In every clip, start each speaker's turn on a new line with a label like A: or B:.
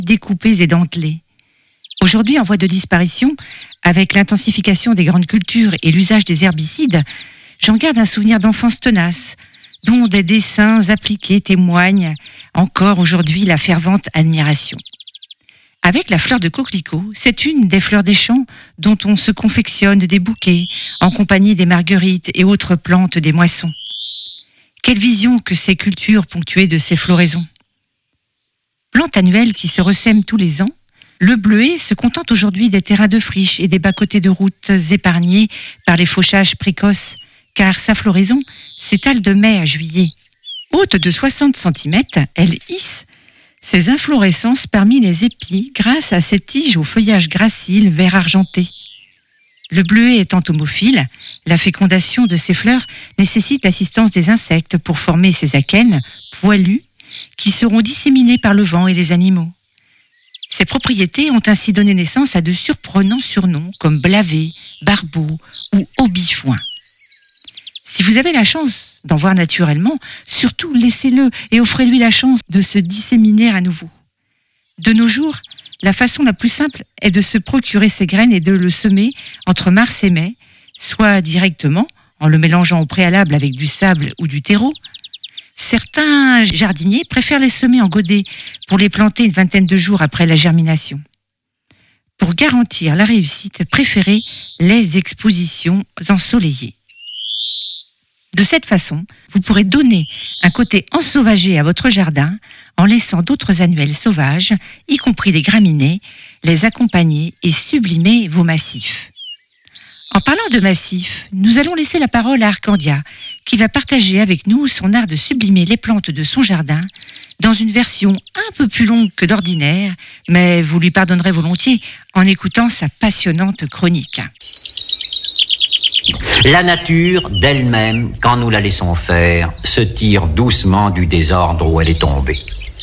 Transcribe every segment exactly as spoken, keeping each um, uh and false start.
A: découpés et dentelés. Aujourd'hui en voie de disparition, avec l'intensification des grandes cultures et l'usage des herbicides, j'en garde un souvenir d'enfance tenace, dont des dessins appliqués témoignent encore aujourd'hui la fervente admiration. Avec la fleur de coquelicot, c'est une des fleurs des champs dont on se confectionne des bouquets en compagnie des marguerites et autres plantes des moissons. Quelle vision que ces cultures ponctuées de ces floraisons. Plante annuelle qui se ressème tous les ans, le bleuet se contente aujourd'hui des terrains de friche et des bas-côtés de routes épargnés par les fauchages précoces, car sa floraison s'étale de mai à juillet. Haute de soixante centimètres, elle hisse ses inflorescences parmi les épis grâce à ses tiges au feuillage gracile vert argenté. Le bleuet étant homophile, la fécondation de ses fleurs nécessite l'assistance des insectes pour former ses akènes poilus qui seront disséminés par le vent et les animaux. Ces propriétés ont ainsi donné naissance à de surprenants surnoms comme blavet, barbeau ou aubifoin. Si vous avez la chance d'en voir naturellement, surtout laissez-le et offrez-lui la chance de se disséminer à nouveau. De nos jours, la façon la plus simple est de se procurer ces graines et de le semer entre mars et mai, soit directement, en le mélangeant au préalable avec du sable ou du terreau. Certains jardiniers préfèrent les semer en godet pour les planter une vingtaine de jours après la germination. Pour garantir la réussite, préférez les expositions ensoleillées. De cette façon, vous pourrez donner un côté ensauvagé à votre jardin en laissant d'autres annuels sauvages, y compris les graminées, les accompagner et sublimer vos massifs. En parlant de massifs, nous allons laisser la parole à Arcandia, qui va partager avec nous son art de sublimer les plantes de son jardin dans une version un peu plus longue que d'ordinaire, mais vous lui pardonnerez volontiers en écoutant sa passionnante chronique.
B: La nature, d'elle-même, quand nous la laissons faire, se tire doucement du désordre où elle est tombée.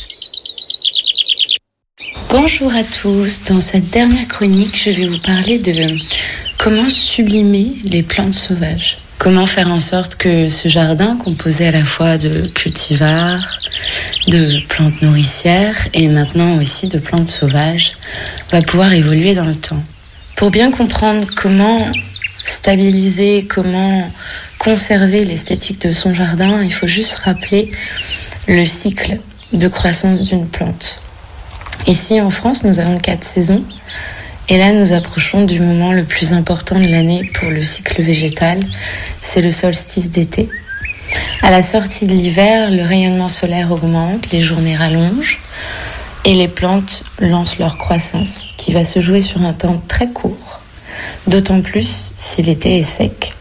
C: Bonjour à tous, dans cette dernière chronique, je vais vous parler de comment sublimer les plantes sauvages. Comment faire en sorte que ce jardin, composé à la fois de cultivars, de plantes nourricières et maintenant aussi de plantes sauvages, va pouvoir évoluer dans le temps. Pour bien comprendre comment stabiliser, comment conserver l'esthétique de son jardin, il faut juste rappeler le cycle de croissance d'une plante. Ici en France, nous avons quatre saisons et là nous approchons du moment le plus important de l'année pour le cycle végétal, c'est le solstice d'été. À la sortie de l'hiver, le rayonnement solaire augmente, les journées rallongent et les plantes lancent leur croissance qui va se jouer sur un temps très court. D'autant plus si l'été est sec.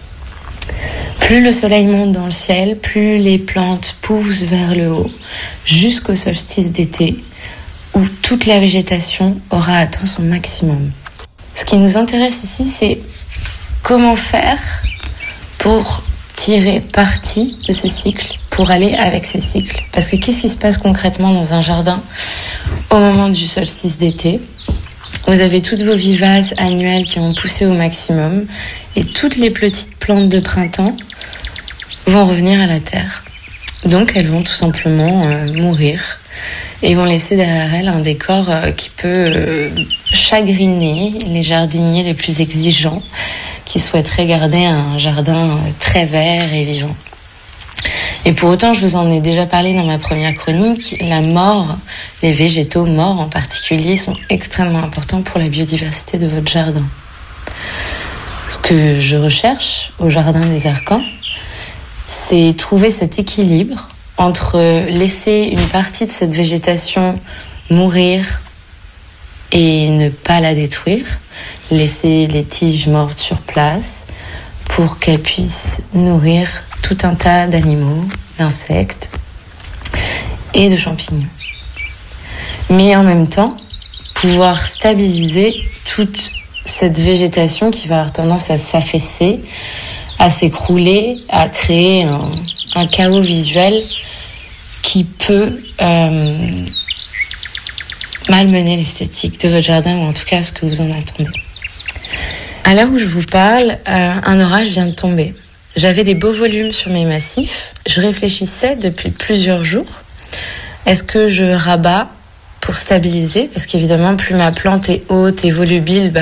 C: Plus le soleil monte dans le ciel, plus les plantes poussent vers le haut, jusqu'au solstice d'été, où toute la végétation aura atteint son maximum. Ce qui nous intéresse ici, c'est comment faire pour tirer parti de ces cycles, pour aller avec ces cycles. Parce que qu'est-ce qui se passe concrètement dans un jardin au moment du solstice d'été ? Vous avez toutes vos vivaces annuelles qui ont poussé au maximum et toutes les petites plantes de printemps vont revenir à la terre. Donc elles vont tout simplement euh, mourir et vont laisser derrière elles un décor euh, qui peut euh, chagriner les jardiniers les plus exigeants qui souhaiteraient garder un jardin très vert et vivant. Et pour autant, je vous en ai déjà parlé dans ma première chronique, la mort, les végétaux morts en particulier, sont extrêmement importants pour la biodiversité de votre jardin. Ce que je recherche au Jardin des Arcans, c'est trouver cet équilibre entre laisser une partie de cette végétation mourir et ne pas la détruire, laisser les tiges mortes sur place pour qu'elles puissent nourrir tout un tas d'animaux, d'insectes et de champignons. Mais en même temps, pouvoir stabiliser toute cette végétation qui va avoir tendance à s'affaisser, à s'écrouler, à créer un, un chaos visuel qui peut euh, malmener l'esthétique de votre jardin, ou en tout cas ce que vous en attendez. À l'heure où je vous parle, euh, un orage vient de tomber. J'avais des beaux volumes sur mes massifs. Je réfléchissais depuis plusieurs jours. Est-ce que je rabats pour stabiliser, parce qu'évidemment, plus ma plante est haute et volubile, bah,